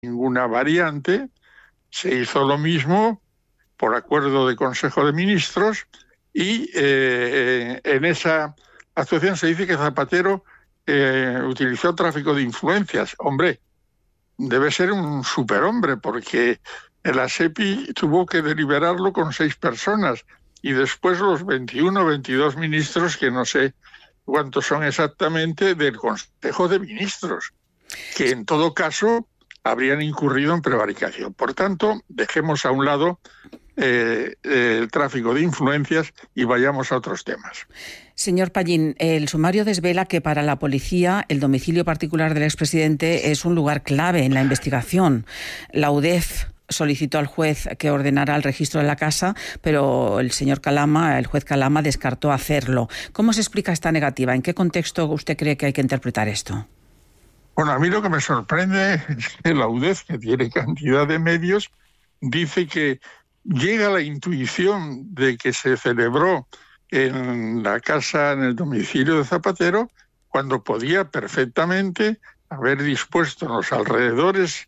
ninguna variante. Se hizo lo mismo por acuerdo de Consejo de Ministros y en esa actuación se dice que Zapatero utilizó tráfico de influencias. Hombre, debe ser un superhombre porque la SEPI tuvo que deliberarlo con 6 personas y después los 21 o 22 ministros, que no sé cuántos son exactamente, del Consejo de Ministros, que en todo caso habrían incurrido en prevaricación. Por tanto, dejemos a un lado el tráfico de influencias y vayamos a otros temas. Señor Pallín, el sumario desvela que para la policía el domicilio particular del expresidente es un lugar clave en la investigación. La UDEF solicitó al juez que ordenara el registro de la casa, pero el juez Calama, descartó hacerlo. ¿Cómo se explica esta negativa? ¿En qué contexto usted cree que hay que interpretar esto? Bueno, a mí lo que me sorprende es que la UDEF, que tiene cantidad de medios, dice que llega la intuición de que se celebró en la casa, en el domicilio de Zapatero, cuando podía perfectamente haber dispuesto en los alrededores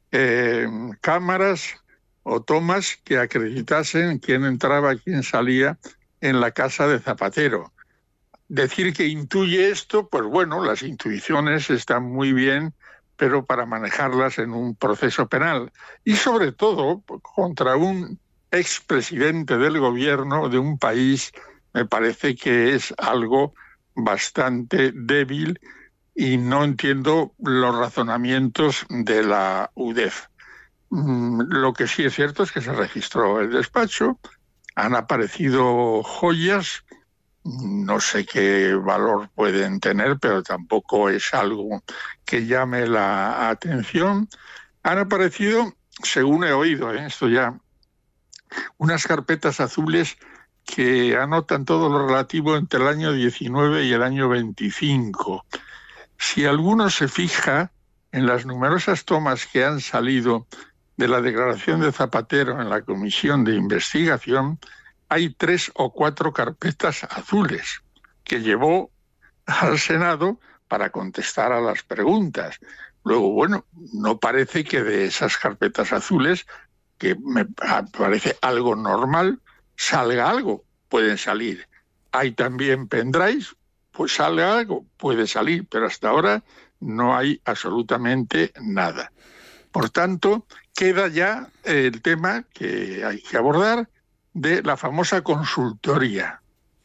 cámaras o tomas que acreditasen quién entraba, quién salía en la casa de Zapatero. Decir que intuye esto, pues bueno, las intuiciones están muy bien, pero para manejarlas en un proceso penal. Y sobre todo contra un expresidente del gobierno de un país, me parece que es algo bastante débil y no entiendo los razonamientos de la UDEF. Lo que sí es cierto es que se registró el despacho, han aparecido joyas, no sé qué valor pueden tener, pero tampoco es algo que llame la atención. Han aparecido, según he oído, esto ya, unas carpetas azules que anotan todo lo relativo entre el año 19 y el año 25. Si alguno se fija en las numerosas tomas que han salido de la declaración de Zapatero en la comisión de investigación, hay 3 o 4 carpetas azules que llevó al Senado para contestar a las preguntas. Luego, bueno, no parece que de esas carpetas azules, que me parece algo normal, salga algo. Pueden salir. Hay también pendrives, pues sale algo, puede salir, pero hasta ahora no hay absolutamente nada. Por tanto, queda ya el tema que hay que abordar de la famosa consultoría.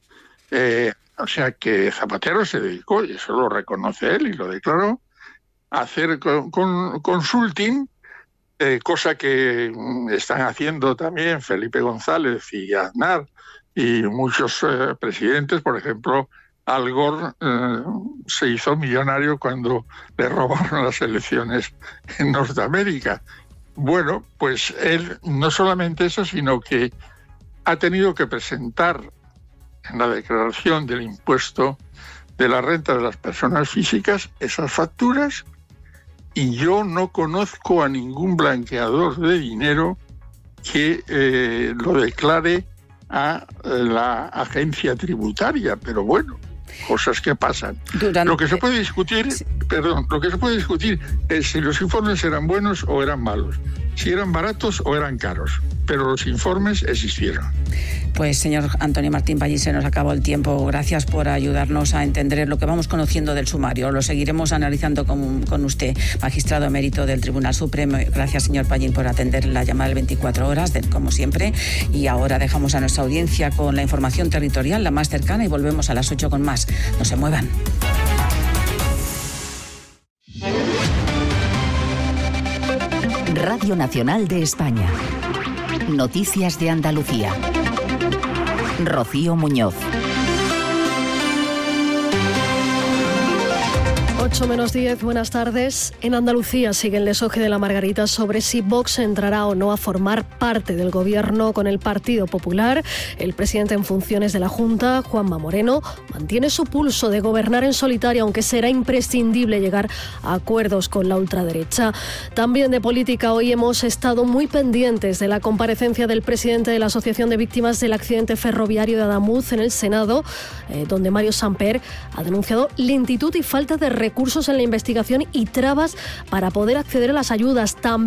O sea que Zapatero se dedicó, y eso lo reconoce él y lo declaró, a hacer consulting, cosa que están haciendo también Felipe González y Aznar y muchos presidentes. Por ejemplo, Al Gore se hizo millonario cuando le robaron las elecciones en Norteamérica. Bueno, pues él no solamente eso, sino que ha tenido que presentar en la declaración del impuesto de la renta de las personas físicas esas facturas, y yo no conozco a ningún blanqueador de dinero que lo declare a la agencia tributaria, pero bueno, cosas que pasan. Lo que se puede discutir, es si los informes eran buenos o eran malos, si eran baratos o eran caros, pero los informes existieron. Pues señor Antonio Martín Pallín, se nos acabó el tiempo. Gracias por ayudarnos a entender lo que vamos conociendo del sumario. Lo seguiremos analizando con usted, magistrado emérito del Tribunal Supremo. Gracias, señor Pallín, por atender la llamada de 24 horas, como siempre. Y ahora dejamos a nuestra audiencia con la información territorial, la más cercana, y volvemos a las 8 con más. No se muevan. Radio Nacional de España. Noticias de Andalucía. Rocío Muñoz. 8:10, buenas tardes. En Andalucía sigue el desoje de la Margarita sobre si Vox entrará o no a formar parte del gobierno con el Partido Popular. El presidente en funciones de la Junta, Juanma Moreno, mantiene su pulso de gobernar en solitario, aunque será imprescindible llegar a acuerdos con la ultraderecha. También de política, hoy hemos estado muy pendientes de la comparecencia del presidente de la Asociación de Víctimas del Accidente Ferroviario de Adamuz en el Senado, donde Mario Samper ha denunciado lentitud y falta de recursos en la investigación y trabas para poder acceder a las ayudas. También